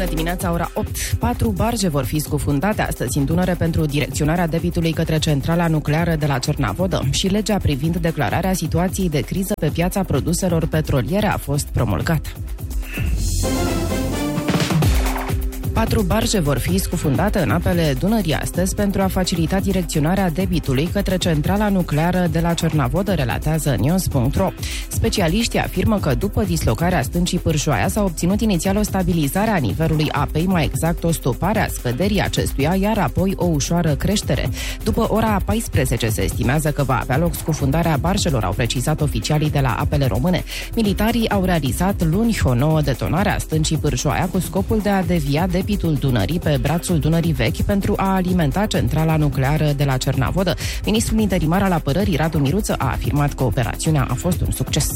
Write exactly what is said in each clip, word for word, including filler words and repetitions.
dimineața, ora opt. Patru barge vor fi scufundate astăzi în Dunăre pentru direcționarea debitului către centrala nucleară de la Cernavodă și legea privind declararea situației de criză pe piața produselor petroliere a fost promulgată. Patru barge vor fi scufundate în apele Dunării astăzi pentru a facilita direcționarea debitului către centrala nucleară de la Cernavodă, relatează news punct ro. Specialiștii afirmă că după dislocarea stâncii Pârșoaia s-a obținut inițial o stabilizare a nivelului apei, mai exact o stopare a scăderii acestuia, iar apoi o ușoară creștere. După ora paisprezece se estimează că va avea loc scufundarea barjelor, au precizat oficialii de la Apele Române. Militarii au realizat luni o nouă detonare a stâncii Pârșoaia cu scopul de a devia de debitul Dunării pe brațul Dunării Vechi pentru a alimenta centrala nucleară de la Cernavodă. Ministrul interimar al apărării, Radu Miruță, a afirmat că operațiunea a fost un succes.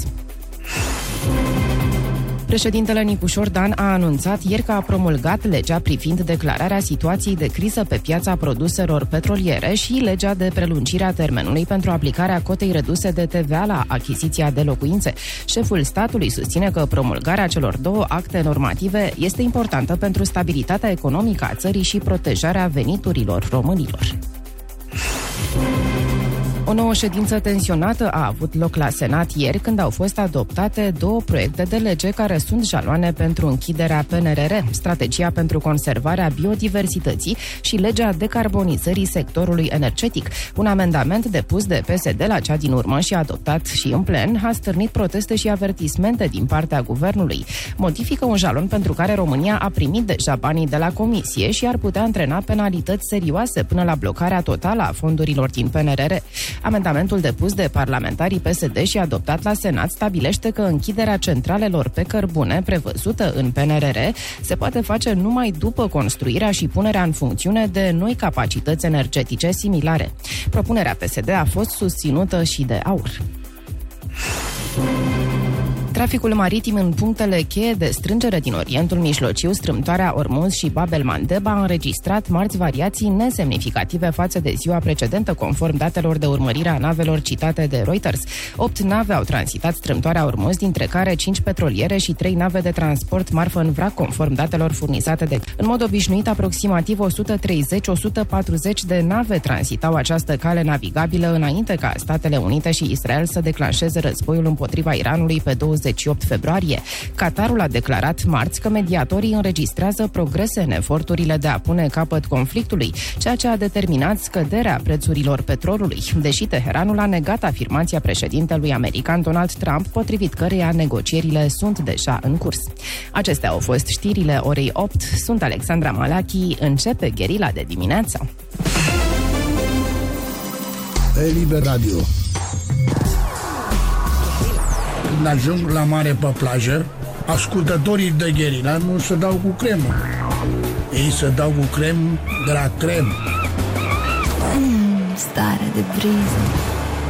Președintele Nicușor Dan a anunțat ieri că a promulgat legea privind declararea situației de criză pe piața produselor petroliere și legea de prelungire a termenului pentru aplicarea cotei reduse de T V A la achiziția de locuințe. Șeful statului susține că promulgarea celor două acte normative este importantă pentru stabilitatea economică a țării și protejarea veniturilor românilor. O nouă ședință tensionată a avut loc la Senat ieri, când au fost adoptate două proiecte de lege care sunt jaloane pentru închiderea P N R R, strategia pentru conservarea biodiversității și legea decarbonizării sectorului energetic. Un amendament depus de P S D la cea din urmă și adoptat și în plen a stârnit proteste și avertismente din partea guvernului. Modifică un jalon pentru care România a primit deja banii de la Comisie și ar putea antrena penalități serioase până la blocarea totală a fondurilor din P N R R. Amendamentul depus de parlamentarii P S D și adoptat la Senat stabilește că închiderea centralelor pe cărbune prevăzută în P N R R se poate face numai după construirea și punerea în funcțiune de noi capacități energetice similare. Propunerea P S D a fost susținută și de AUR. Traficul maritim în punctele cheie de strângere din Orientul Mijlociu, strâmtoarea Ormuz și Bab el-Mandeb, a înregistrat marți variații nesemnificative față de ziua precedentă, conform datelor de urmărire a navelor citate de Reuters. Opt nave au transitat strâmtoarea Ormuz, dintre care cinci petroliere și trei nave de transport marfă în vrac, conform datelor furnizate de... În mod obișnuit, aproximativ o sută treizeci - o sută patruzeci de nave transitau această cale navigabilă înainte ca Statele Unite și Israel să declanșeze războiul împotriva Iranului pe douăzeci și opt februarie. Qatarul a declarat marți că mediatorii înregistrează progrese în eforturile de a pune capăt conflictului, ceea ce a determinat scăderea prețurilor petrolului, deși Teheranul a negat afirmația președintelui american Donald Trump, potrivit căreia negocierile sunt deja în curs. Acestea au fost știrile orei opt. Sunt Alexandra Malachi. Începe Gherila de dimineață. Liber Radio. Când ajung la mare pe plajă, ascultătorii de Gherila nu se dau cu cremă. Ei se dau cu crem de la crem. Mm, stare de briză.